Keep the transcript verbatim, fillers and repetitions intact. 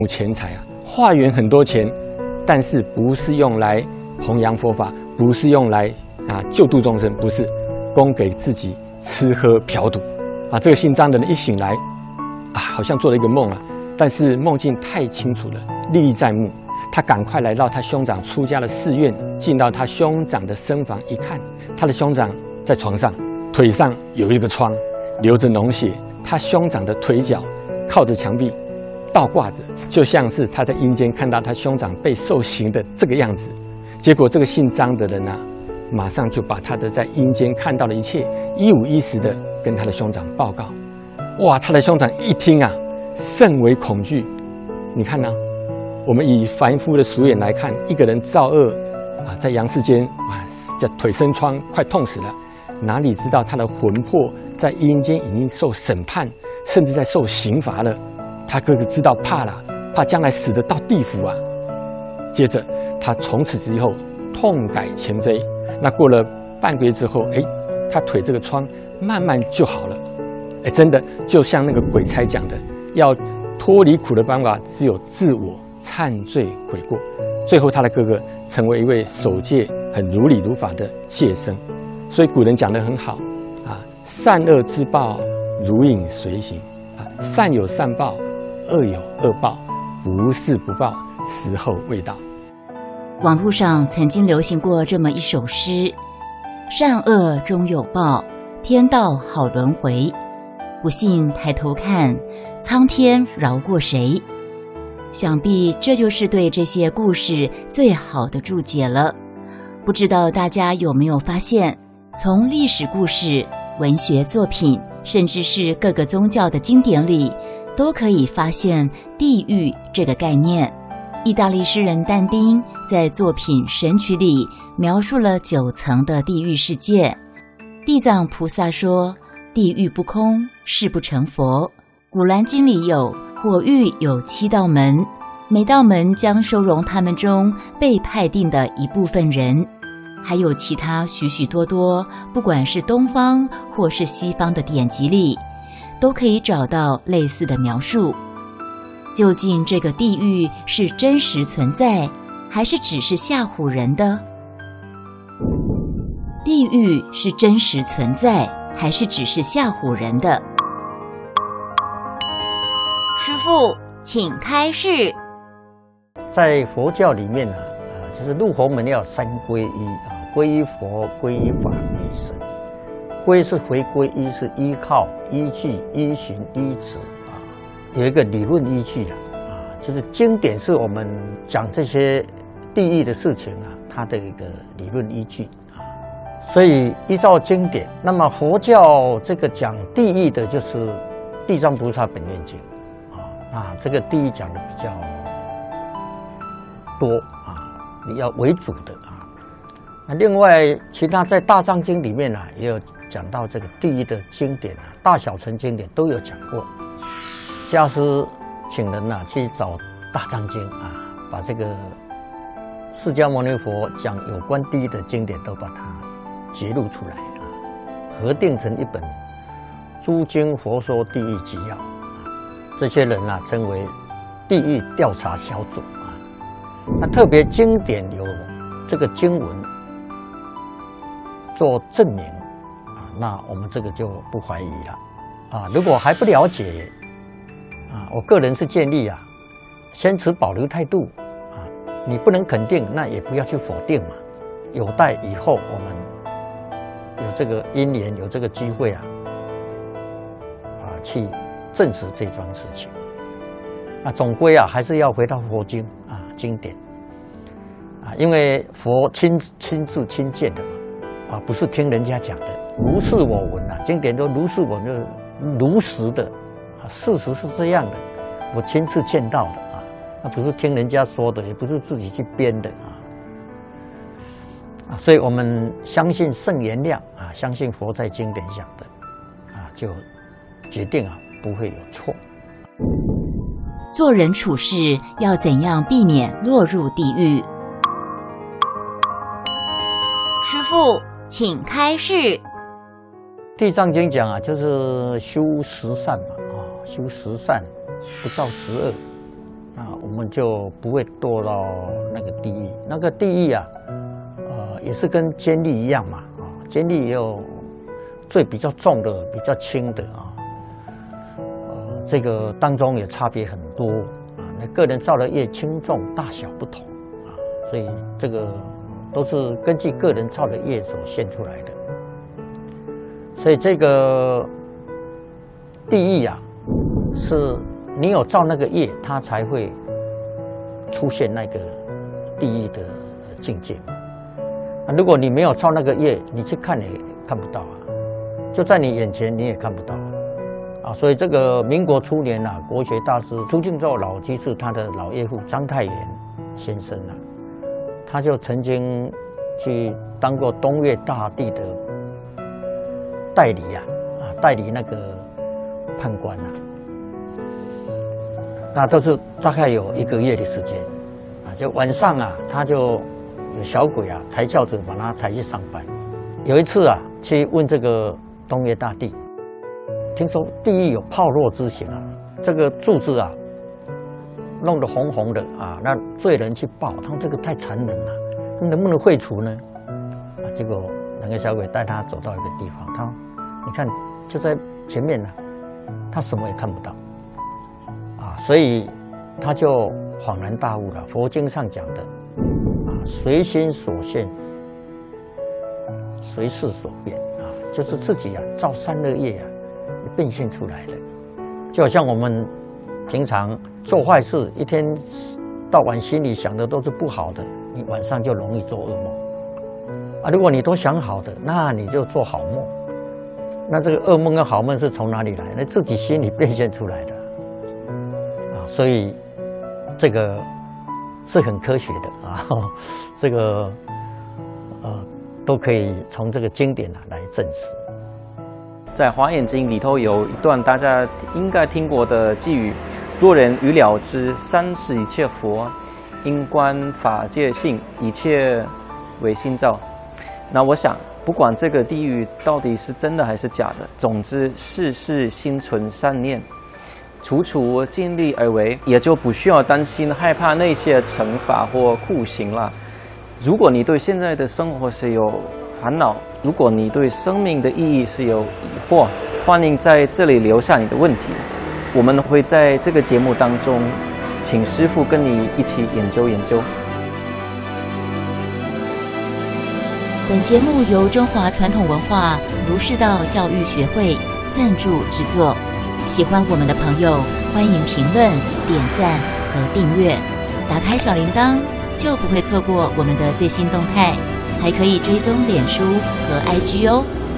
钱财啊，化缘很多钱，但是不是用来弘扬佛法，不是用来啊救度众生，不是供给自己吃喝嫖赌啊。这个姓张的人一醒来啊，好像做了一个梦啊，但是梦境太清楚了，历历在目。他赶快来到他兄长出家的寺院，进到他兄长的僧房一看，他的兄长在床上，腿上有一个疮，流着脓血，他兄长的腿脚靠着墙壁倒挂着，就像是他在阴间看到他兄长被受刑的这个样子。结果这个姓张的人啊，马上就把他的在阴间看到的一切一五一十的跟他的兄长报告。哇，他的兄长一听啊，甚为恐惧。你看呢、啊？我们以凡夫的俗眼来看，一个人造恶啊，在阳世间啊，这腿生疮，快痛死了，哪里知道他的魂魄在阴间已经受审判，甚至在受刑罚了。他哥哥知道怕了，怕将来死的到地府啊。接着他从此之后痛改前非。那过了半个月之后，哎，他腿这个疮慢慢就好了。哎，真的就像那个鬼差讲的，要脱离苦的办法只有自我忏罪悔过。最后他的哥哥成为一位守戒很如理如法的戒僧。所以古人讲得很好啊，善恶之报如影随形啊，善有善报，恶有恶报，不是不报，时候未到。 网络上曾经流行过这么一首诗：善恶终有报，天道好轮回，不信抬头看，苍天饶过谁。想必这就是对这些故事最好的注解了。不知道大家有没有发现，从历史故事、文学作品，甚至是各个宗教的经典里，都可以发现地狱这个概念。意大利诗人但丁在作品《神曲》里描述了九层的地狱世界。地藏菩萨说：“地狱不空，誓不成佛。”古兰经里有火狱有七道门，每道门将收容他们中被派定的一部分人。还有其他许许多多，不管是东方或是西方的典籍里，都可以找到类似的描述。究竟这个地狱是真实存在，还是只是吓唬人的？地狱是真实存在，还是只是吓唬人的？师父，请开示。 在佛教里面呢、啊，呃，就是入佛门要三皈依啊，皈依佛、皈依法、皈依僧。皈是回归，依是依靠、依据、依循、依止啊，有一个理论依据的啊，就是经典是我们讲这些地狱的事情啊，它的一个理论依据啊。所以依照经典，那么佛教这个讲地狱的就是《地藏菩萨本愿经》。啊，这个地狱讲的比较多啊，你要为主的啊。那另外，其他在《大藏经》里面呢、啊，也有讲到这个地狱的经典啊，大小乘经典都有讲过。家师请人呐、啊、去找《大藏经》啊，把这个释迦牟尼佛讲有关地狱的经典都把它揭露出来啊，合订成一本《诸经佛说地狱纪要》。这些人啊，称为地狱调查小组啊。那特别经典有这个经文做证明啊，那我们这个就不怀疑了啊。如果还不了解啊，我个人是建议啊，先持保留态度啊。你不能肯定，那也不要去否定嘛。有待以后我们有这个因缘，有这个机会啊，啊去证实这桩事情。那总归啊，还是要回到佛经啊经典啊，因为佛亲亲自亲见的嘛，啊，不是听人家讲的。如是我闻啊，经典都如是我闻，如实的啊，事实是这样的，我亲自见到的啊，那不是听人家说的，也不是自己去编的啊。啊，所以我们相信圣言量啊，相信佛在经典讲的啊，就决定啊。不会有错。 做人处事要怎样避免落入地狱？师父，请开示。 地藏经讲啊，就是修十善嘛，啊，修十善，不造十恶， 啊，我们就不会堕到那个地狱。那个地狱啊，呃，也是跟监狱一样嘛，啊，监狱也有罪比较重的，比较轻的啊，呃，这个当中也差别很多啊。那个人造的业轻重大小不同啊，所以这个都是根据个人造的业所现出来的。所以这个地狱啊，是你有造那个业，它才会出现那个地狱的境界。啊，如果你没有造那个业，你去看也看不到啊，就在你眼前你也看不到啊。所以这个民国初年啊，国学大师朱敬照老居士他的老岳父章太炎先生啊，他就曾经去当过东岳大帝的代理啊，啊，代理那个判官啊，那都是大概有一个月的时间啊，就晚上啊，他就有小鬼啊抬轿子把他抬去上班。有一次啊，去问这个东岳大帝，听说地狱有炮烙之刑啊，这个柱子啊弄得红红的啊，那罪人去报，他说这个太残忍了，能不能废除呢？啊，结果那个小鬼带他走到一个地方，他说你看就在前面呢，他什么也看不到啊，所以他就恍然大悟了。佛经上讲的啊，随心所现，随事所变啊，就是自己啊造善恶业啊变现出来的。就好像我们平常做坏事，一天到晚心里想的都是不好的，你晚上就容易做噩梦啊。如果你都想好的，那你就做好梦。那这个噩梦跟好梦是从哪里来？那自己心里变现出来的啊。所以这个是很科学的啊，这个呃都可以从这个经典啊来证实。 在《华严经》里头有一段大家应该听过的偈语：若人欲了知三世一切佛，因观法界性，一切唯心造。那我想，不管这个地狱到底是真的还是假的，总之事事心存善念，处处尽力而为，也就不需要担心害怕那些惩罚或酷刑了。如果你对现在的生活是有烦恼，如果你对生命的意义是有疑惑，欢迎在这里留下你的问题，我们会在这个节目当中请师父跟你一起研究研究。 本节目由中华传统文化儒释道教育学会赞助制作。喜欢我们的朋友，欢迎评论、点赞和订阅，打开小铃铛就不会错过我们的最新动态。还可以追踪脸书和 I G 哦。